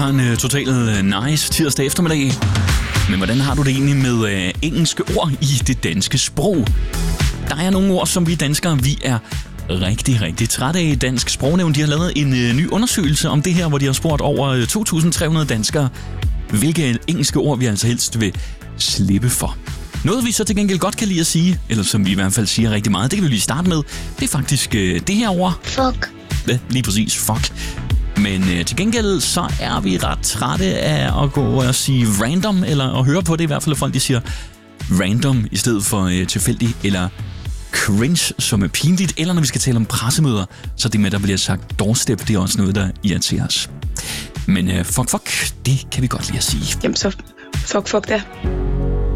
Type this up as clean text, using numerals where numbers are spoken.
har en total nice tirsdag eftermiddag. Men hvordan har du det egentlig med engelske ord i det danske sprog? Der er nogle ord, som vi danskere, vi er rigtig trætte af. Dansk Sprognævn, de har lavet en ny undersøgelse om det her, hvor de har spurgt over 2.300 danskere, hvilke engelske ord vi altså helst vil slippe for. Noget vi så til gengæld godt kan lide at sige, eller som vi i hvert fald siger rigtig meget, det kan vi lige starte med, det er faktisk det her ord. Fuck. Ja, lige præcis, fuck. Men til gengæld så er vi ret trætte af at gå og sige random, eller at høre på det i hvert fald, at folk de siger random i stedet for tilfældig, eller cringe, som er pinligt, eller når vi skal tale om pressemøder, så det med, der bliver sagt doorstep, det er også noget, der irriterer os. Men fuck, det kan vi godt lide at sige. Jamen så fuck da.